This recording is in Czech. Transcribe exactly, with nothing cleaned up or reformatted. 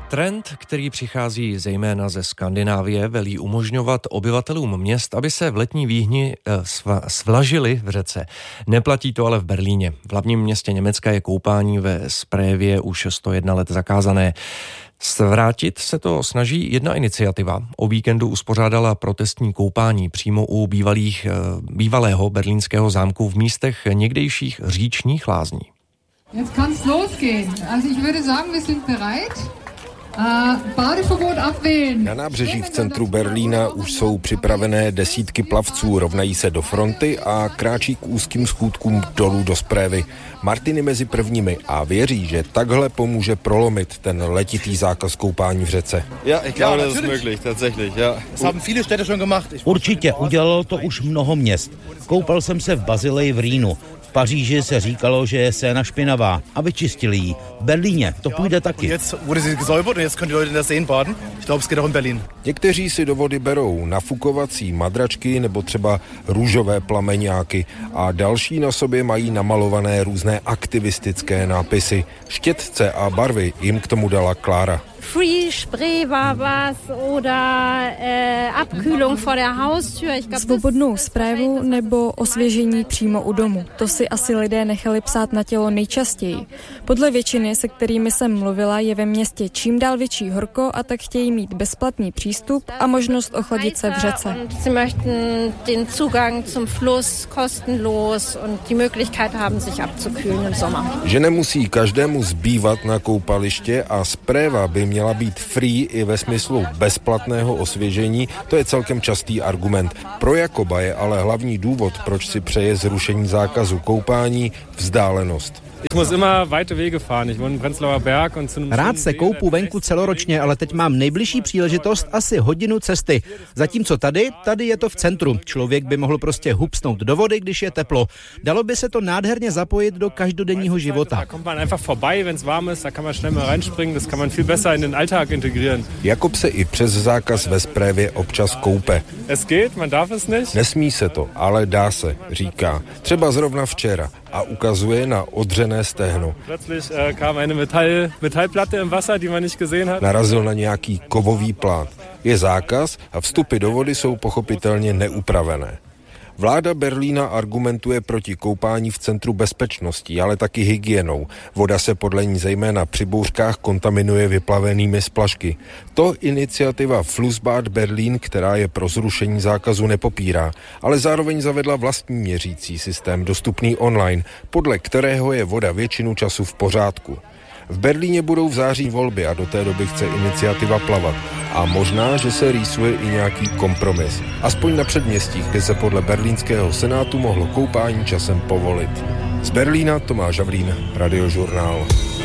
Trend, který přichází zejména ze Skandinávie, velí umožňovat obyvatelům měst, aby se v letní výhni svlažili v řece. Neplatí to ale v Berlíně. V hlavním městě Německa je koupání ve Spreevě už sto jedna let zakázané. Zvrátit se to snaží jedna iniciativa. O víkendu uspořádala protestní koupání přímo u bývalých, bývalého berlínského zámku v místech někdejších říčních lázní. Jetzt kann's losgehen. Also ich würde sagen, wir sind bereit. Na nábřeží v centru Berlína už jsou připravené desítky plavců, rovnají se do fronty a kráčí k úzkým schůdkům dolů do Spreevy. Martin je mezi prvními a věří, že takhle pomůže prolomit ten letitý zákaz koupání v řece. Ja, ich glaube, das ist möglich, tatsächlich, ja. Das haben viele Städte schon gemacht. Určitě, udělalo to už mnoho měst. Koupal jsem se v Bazileji v Rýnu. V Paříži se říkalo, že je Seina špinavá a vyčistili ji. V Berlíně to půjde taky. Někteří si do vody berou nafukovací madračky nebo třeba růžové plameňáky a další na sobě mají namalované různé aktivistické nápisy. Štětce a barvy jim k tomu dala Klára. Free Spreewabas oder äh, Abkühlung vor der Haustür. Svobodnou Spreevu nebo osvěžení přímo u domu. To si asi lidé nechali psát na tělo nejčastěji. Podle většiny, se kterými jsem mluvila, je ve městě čím dál větší horko a tak chtějí mít bezplatný přístup a možnost ochladit se v řece. Sie möchten den Zugang zum Fluss kostenlos und die Möglichkeit haben, sich abzukühlen im Sommer. Že nemusí každému zbývat na koupaliště a Spreeva by měla být free i ve smyslu bezplatného osvěžení, to je celkem častý argument. Pro Jakoba je ale hlavní důvod, proč si přeje zrušení zákazu koupání, vzdálenost. Rád se koupu venku celoročně, ale teď mám nejbližší příležitost asi hodinu cesty. Zatímco tady, tady je to v centru. Člověk by mohl prostě hupsnout do vody, když je teplo. Dalo by se to nádherně zapojit do každodenního života. Jakob se i přes zákaz ve Spreevě občas koupe. Nesmí se to, ale dá se, říká. Třeba zrovna včera. A ukazuje na odřené stehno. Narazil na nějaký kovový plát. Je zákaz a vstupy do vody jsou pochopitelně neupravené. Vláda Berlína argumentuje proti koupání v centru bezpečností, ale taky hygienou. Voda se podle ní zejména při bouřkách kontaminuje vyplavenými splašky. To iniciativa Flussbad Berlin, která je pro zrušení zákazu, nepopírá, ale zároveň zavedla vlastní měřící systém dostupný online, podle kterého je voda většinu času v pořádku. V Berlíně budou v září volby a do té doby chce iniciativa plavat. A možná, že se rýsuje i nějaký kompromis. Aspoň na předměstích, kde se podle berlínského senátu mohlo koupání časem povolit. Z Berlína Tomáš Havlín, Radiožurnál.